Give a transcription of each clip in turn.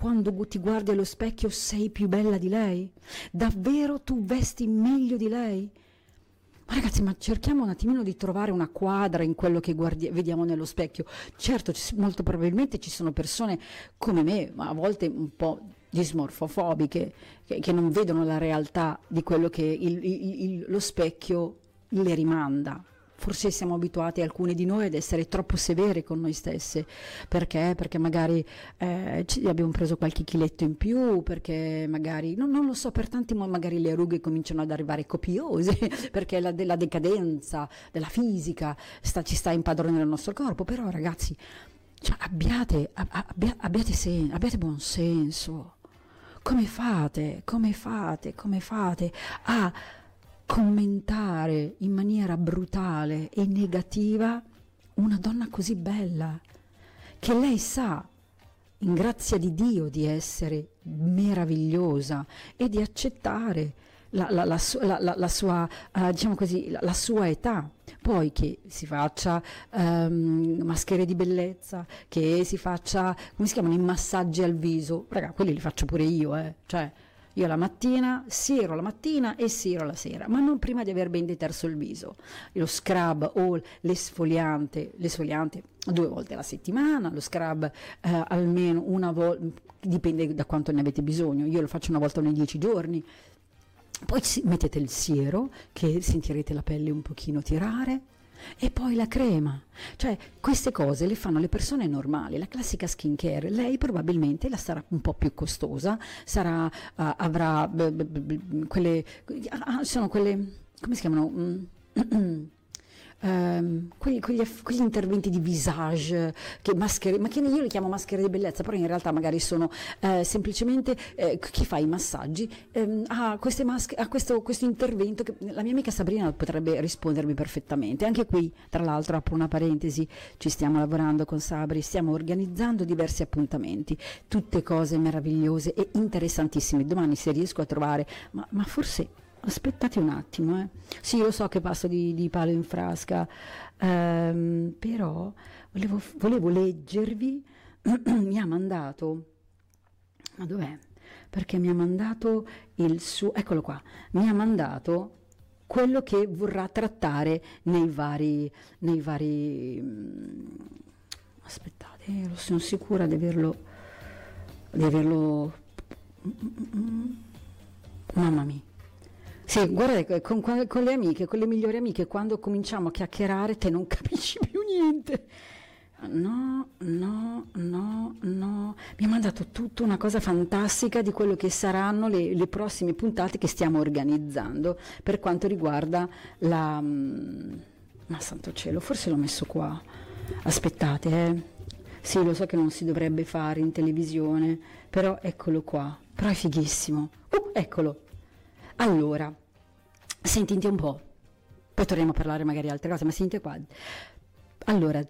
quando ti guardi allo specchio sei più bella di lei? Davvero tu vesti meglio di lei? Ma ragazzi, ma cerchiamo un attimino di trovare una quadra in quello che vediamo nello specchio. Certo, molto probabilmente ci sono persone come me, ma a volte un po' dismorfofobiche, che non vedono la realtà di quello che lo specchio le rimanda. Forse siamo abituati, alcuni di noi, ad essere troppo severi con noi stesse. Perché? Perché magari abbiamo preso qualche chiletto in più, perché magari, non lo so, per tanti magari le rughe cominciano ad arrivare copiose, perché la decadenza della fisica ci sta impadronendo il nostro corpo. Però ragazzi, cioè, abbiate buon senso. Come fate a commentare in maniera brutale e negativa una donna così bella, che lei sa, in grazia di Dio, di essere meravigliosa e di accettare la sua, diciamo così, la sua età. Poi che si faccia maschere di bellezza, che si faccia, come si chiamano, i massaggi al viso, raga, quelli li faccio pure io, cioè io la mattina, siero la mattina e siero la sera, ma non prima di aver ben deterso il viso. Lo scrub o l'esfoliante 2 volte alla settimana, lo scrub almeno una volta, dipende da quanto ne avete bisogno, io lo faccio una volta ogni 10 giorni. Poi mettete il siero, che sentirete la pelle un pochino tirare, e poi la crema. Cioè, queste cose le fanno le persone normali. La classica skincare, lei probabilmente la sarà un po' più costosa, avrà sono quelle, come si chiamano? Quegli interventi di visage, maschere, ma che io le chiamo maschere di bellezza, però in realtà magari sono semplicemente chi fa i massaggi questo intervento, che la mia amica Sabrina potrebbe rispondermi perfettamente. Anche qui, tra l'altro, apro una parentesi, ci stiamo lavorando con Sabri, stiamo organizzando diversi appuntamenti, tutte cose meravigliose e interessantissime. Domani, se riesco a trovare, ma forse aspettate un attimo, sì, lo so che passo di palo in frasca, però volevo leggervi. Mi ha mandato, ma dov'è? Perché mi ha mandato il suo, eccolo qua, mi ha mandato quello che vorrà trattare nei vari aspettate, sono sicura di averlo mamma mia. Sì, guarda, con le amiche, con le migliori amiche, quando cominciamo a chiacchierare, te non capisci più niente. No, mi ha mandato tutta una cosa fantastica di quello che saranno le prossime puntate che stiamo organizzando per quanto riguarda ma santo cielo, forse l'ho messo qua. Aspettate, Sì, lo so che non si dovrebbe fare in televisione, però eccolo qua. Però è fighissimo. Eccolo. Allora, sentite un po', poi torniamo a parlare magari di altre cose, ma sentite qua. Allora,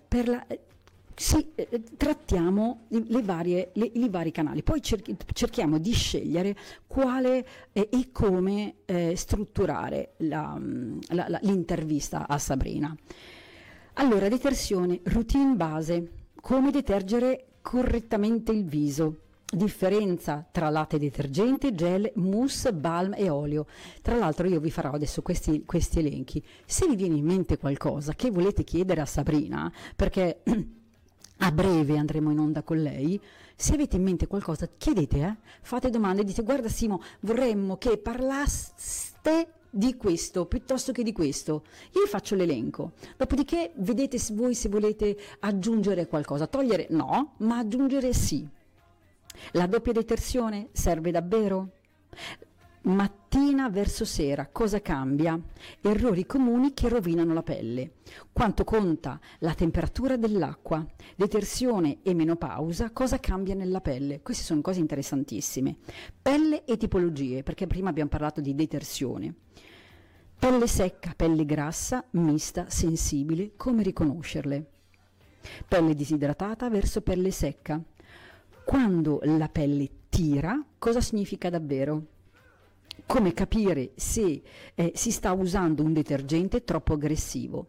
trattiamo i vari canali, poi cerchiamo di scegliere quale e come strutturare l'intervista a Sabrina. Allora, detersione, routine base, come detergere correttamente il viso. Differenza tra latte detergente, gel, mousse, balm e olio. Tra l'altro io vi farò adesso questi elenchi. Se vi viene in mente qualcosa che volete chiedere a Sabrina, perché a breve andremo in onda con lei, se avete in mente qualcosa chiedete, fate domande, dite guarda Simo, vorremmo che parlaste di questo piuttosto che di questo. Io vi faccio l'elenco, dopodiché vedete voi se volete aggiungere qualcosa, togliere no, ma aggiungere sì. La doppia detersione serve davvero? Mattina verso sera, cosa cambia? Errori comuni che rovinano la pelle. Quanto conta la temperatura dell'acqua? Detersione e menopausa, cosa cambia nella pelle? Queste sono cose interessantissime. Pelle e tipologie, perché prima abbiamo parlato di detersione. Pelle secca, pelle grassa, mista, sensibile, come riconoscerle? Pelle disidratata verso pelle secca. Quando la pelle tira, cosa significa davvero? Come capire se si sta usando un detergente troppo aggressivo?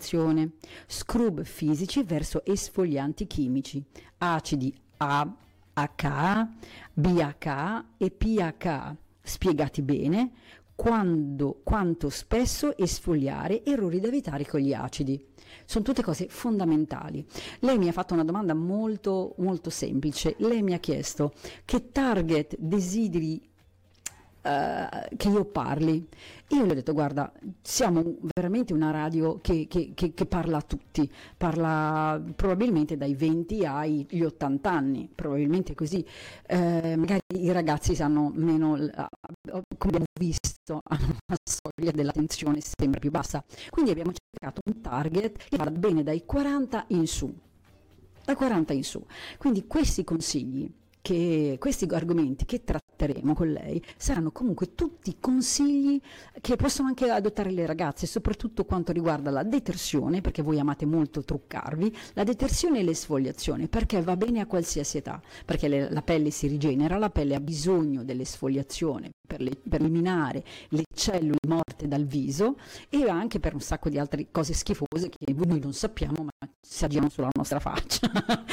L'esfoliazione, scrub fisici verso esfolianti chimici, acidi HA, BHA e PHA, spiegati bene, quanto spesso esfoliare, errori da evitare con gli acidi. Sono tutte cose fondamentali. Lei mi ha fatto una domanda molto, molto semplice. Lei mi ha chiesto che target desideri che io parli. Io le ho detto, guarda, siamo veramente una radio che parla a tutti, parla probabilmente dai 20 agli 80 anni, probabilmente così. Magari i ragazzi sanno meno, come abbiamo visto, hanno una soglia dell'attenzione sempre più bassa. Quindi abbiamo cercato un target che vada bene dai 40 in su. Da 40 in su. Quindi questi consigli, questi argomenti che tratteremo con lei saranno comunque tutti consigli che possono anche adottare le ragazze, soprattutto quanto riguarda la detersione, perché voi amate molto truccarvi, la detersione e l'esfoliazione, perché va bene a qualsiasi età, perché la pelle si rigenera, la pelle ha bisogno dell'esfoliazione per eliminare le cellule morte dal viso e anche per un sacco di altre cose schifose che noi non sappiamo ma si aggirano sulla nostra faccia.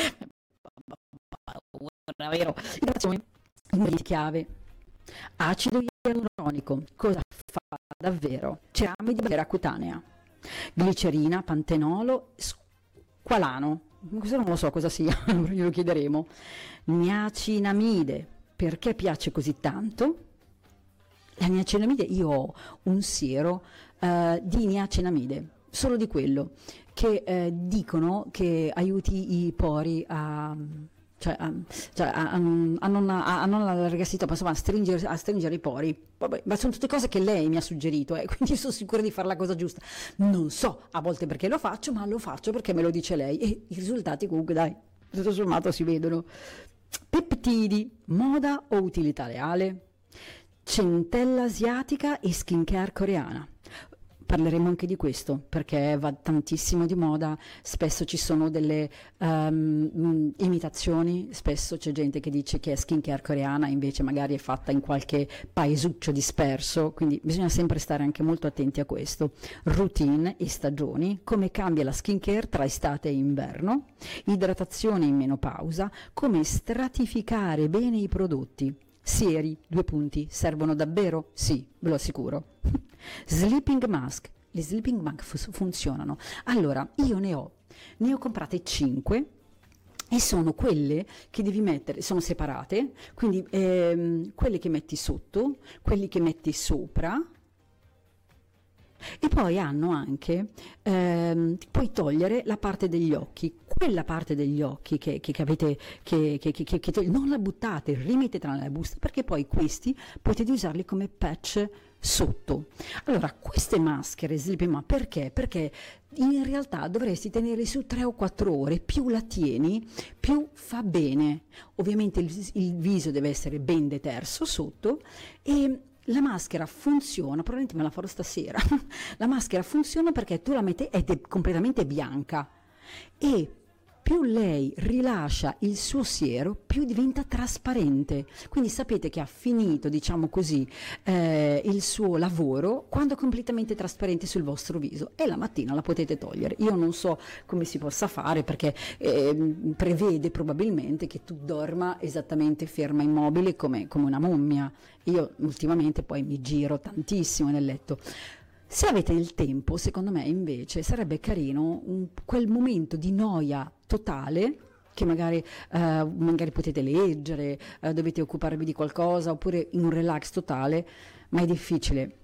Davvero. Idratazione, ingredienti chiave: acido ialuronico, cosa fa davvero? Ceramide barriera cutanea, glicerina, pantenolo, squalano, questo non lo so cosa sia, glielo chiederemo. Niacinamide, perché piace così tanto? La niacinamide, io ho un siero di niacinamide, solo di quello, che dicono che aiuti i pori a non allargarsi troppo, insomma, a stringere i pori. Vabbè, ma sono tutte cose che lei mi ha suggerito, quindi sono sicura di fare la cosa giusta. Non so a volte perché lo faccio, ma lo faccio perché me lo dice lei e i risultati comunque, dai, tutto sommato si vedono. Peptidi, moda o utilità reale? Centella asiatica e skincare coreana. Parleremo anche di questo perché va tantissimo di moda, spesso ci sono delle imitazioni, spesso c'è gente che dice che è skincare coreana, invece magari è fatta in qualche paesuccio disperso, quindi bisogna sempre stare anche molto attenti a questo. Routine e stagioni, come cambia la skincare tra estate e inverno, idratazione in menopausa, come stratificare bene i prodotti. Seri, 2 punti, servono davvero? Sì, ve lo assicuro. Sleeping mask, le sleeping mask funzionano. Allora, io ne ho comprate 5 e sono quelle che devi mettere, sono separate, quindi quelle che metti sotto, quelli che metti sopra. E poi hanno anche, puoi togliere la parte degli occhi, quella parte degli occhi che avete, non la buttate, rimettetela nella busta, perché poi questi potete usarli come patch sotto. Allora, queste maschere Sleeping Mask, perché? Perché in realtà dovresti tenere su 3 o 4 ore, più la tieni, più fa bene. Ovviamente il viso deve essere ben deterso sotto e la maschera funziona, probabilmente me la farò stasera, la maschera funziona perché tu la metti ed è completamente bianca e più lei rilascia il suo siero, più diventa trasparente. Quindi sapete che ha finito, diciamo così, il suo lavoro quando è completamente trasparente sul vostro viso e la mattina la potete togliere. Io non so come si possa fare perché prevede probabilmente che tu dorma esattamente ferma, immobile come una mummia. Io ultimamente poi mi giro tantissimo nel letto. Se avete il tempo, secondo me invece sarebbe carino quel momento di noia totale che magari potete leggere, dovete occuparvi di qualcosa oppure in un relax totale, ma è difficile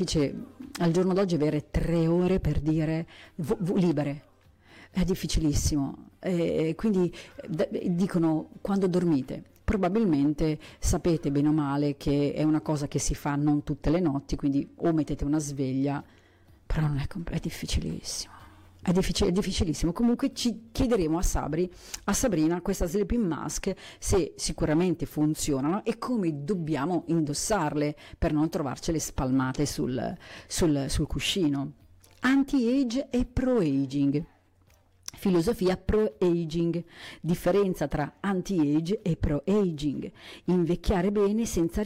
al giorno d'oggi avere 3 ore per dire libere. È difficilissimo, quindi dicono quando dormite. Probabilmente sapete bene o male che è una cosa che si fa non tutte le notti, quindi o mettete una sveglia, però non è difficilissimo. È difficilissimo. Comunque ci chiederemo a Sabrina questa sleeping mask se sicuramente funzionano e come dobbiamo indossarle per non trovarcele spalmate sul cuscino. Anti-age e pro-aging. Filosofia pro-aging, differenza tra anti-age e pro-aging, invecchiare bene senza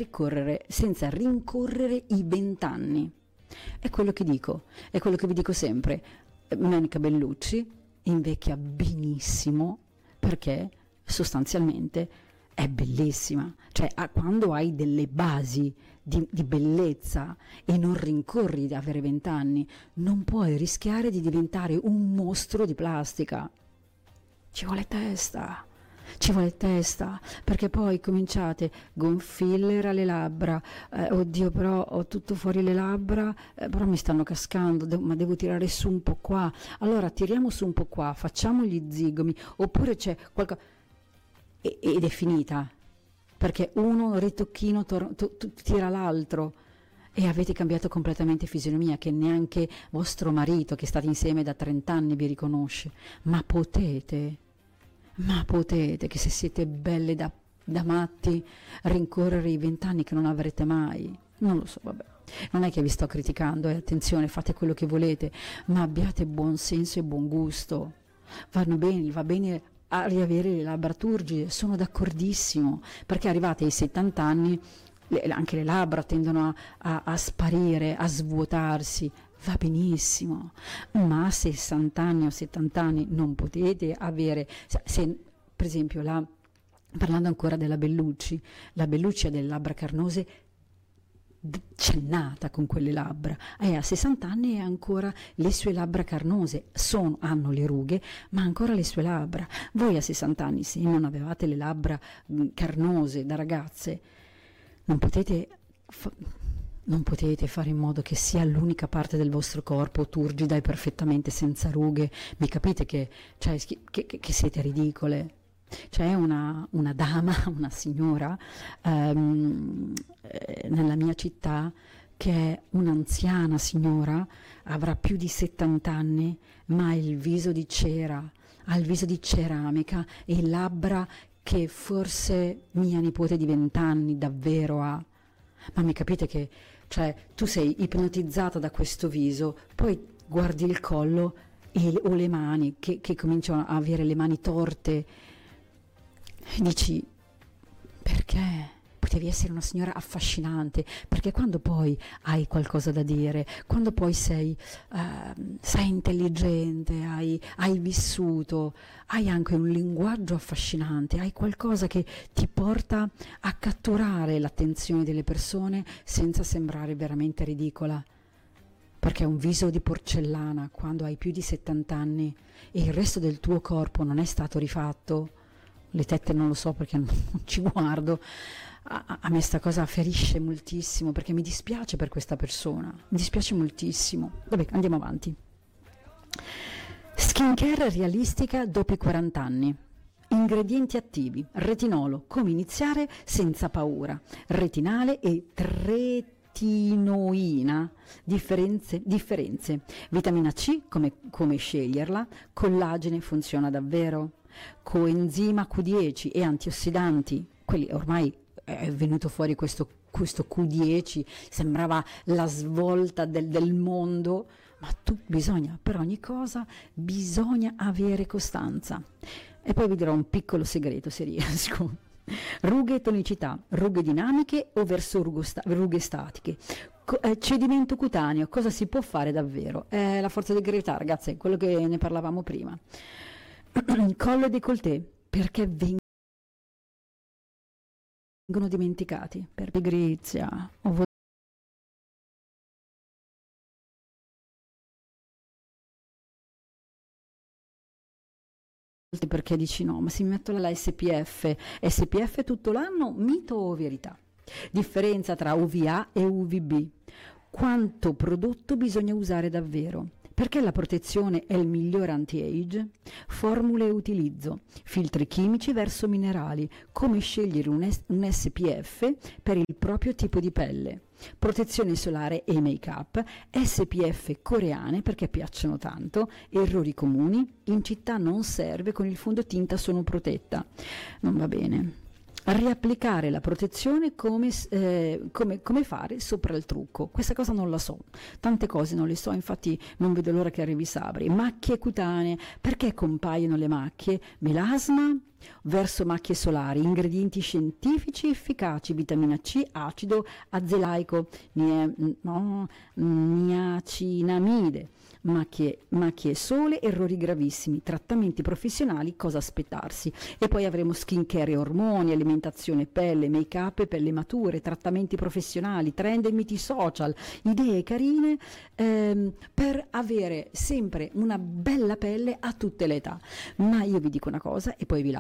rincorrere i 20 anni. È quello che dico, è quello che vi dico sempre. Monica Bellucci invecchia benissimo perché sostanzialmente è bellissima, cioè quando hai delle basi di bellezza e non rincorri di avere 20 anni, non puoi rischiare di diventare un mostro di plastica. Ci vuole testa. Ci vuole testa, perché poi cominciate gonfiller alle labbra, oddio però ho tutto fuori le labbra, però mi stanno cascando, ma devo tirare su un po' qua, allora tiriamo su un po' qua, facciamo gli zigomi, oppure c'è qualcosa, ed è finita, perché uno ritocchino tira l'altro. E avete cambiato completamente fisionomia che neanche vostro marito, che state insieme da 30 anni, vi riconosce. Ma potete, che se siete belle da matti, rincorrere i 20 anni che non avrete mai? Non lo so, vabbè. Non è che vi sto criticando, attenzione, fate quello che volete, ma abbiate buon senso e buon gusto. Vanno bene, va bene a riavere le labbra turgide, sono d'accordissimo, perché arrivate ai 70 anni, anche le labbra tendono a sparire, a svuotarsi, va benissimo, ma a 60 anni o 70 anni non potete avere, se per esempio parlando ancora della Bellucci, la Bellucci ha delle labbra carnose, c'è nata con quelle labbra, a 60 anni e ancora le sue labbra carnose hanno le rughe, ma ancora le sue labbra. Voi a 60 anni, se non avevate le labbra carnose da ragazze, non potete fare in modo che sia l'unica parte del vostro corpo turgida e perfettamente senza rughe. Mi capite che siete ridicole? C'è una dama, una signora nella mia città che è un'anziana signora, avrà più di 70 anni, ma ha il viso di cera, ha il viso di ceramica e labbra che forse mia nipote di 20 anni davvero ha. Ma mi capite che, tu sei ipnotizzata da questo viso, poi guardi il collo o le mani che cominciano a avere le mani torte, e dici, perché? Potevi essere una signora affascinante, perché quando poi hai qualcosa da dire, quando poi sei intelligente, hai vissuto, hai anche un linguaggio affascinante, hai qualcosa che ti porta a catturare l'attenzione delle persone senza sembrare veramente ridicola. Perché un viso di porcellana, quando hai più di 70 anni e il resto del tuo corpo non è stato rifatto, le tette non lo so perché non ci guardo, a me sta cosa ferisce moltissimo, perché mi dispiace per questa persona, mi dispiace moltissimo. Vabbè, andiamo avanti. Skincare realistica dopo i 40 anni. Ingredienti attivi: retinolo, come iniziare senza paura, retinale e tretinoina. Differenze. Vitamina C, come sceglierla, collagene, funziona davvero, coenzima Q10 e antiossidanti, quelli ormai è venuto fuori questo Q10, sembrava la svolta del mondo, ma per ogni cosa bisogna avere costanza. E poi vi dirò un piccolo segreto, se riesco. Rughe e tonicità, rughe dinamiche o verso rughe statiche. Cedimento cutaneo, cosa si può fare davvero? La forza di gravità, ragazzi, è quello che ne parlavamo prima. Collo e décolleté, perché vengono dimenticati per pigrizia o perché dici no, ma se mi metto la SPF tutto l'anno, mito o verità? Differenza tra UVA e UVB. Quanto prodotto bisogna usare davvero? Perché la protezione è il migliore anti-age? Formule e utilizzo, filtri chimici verso minerali, come scegliere un SPF per il proprio tipo di pelle, protezione solare e make-up, SPF coreane perché piacciono tanto, errori comuni, in città non serve, con il fondotinta sono protetta. Non va bene. Riapplicare la protezione come fare sopra il trucco. Questa cosa non la so, tante cose non le so, infatti non vedo l'ora che arrivi Sabri. Macchie cutanee, perché compaiono le macchie? Melasma, verso macchie solari, ingredienti scientifici efficaci, vitamina C, acido azelaico, niacinamide, macchie sole, errori gravissimi, trattamenti professionali, cosa aspettarsi. E poi avremo skincare e ormoni, alimentazione, pelle, make-up e pelle mature, trattamenti professionali, trend e miti social, idee carine per avere sempre una bella pelle a tutte le età. Ma io vi dico una cosa e poi vi lascio.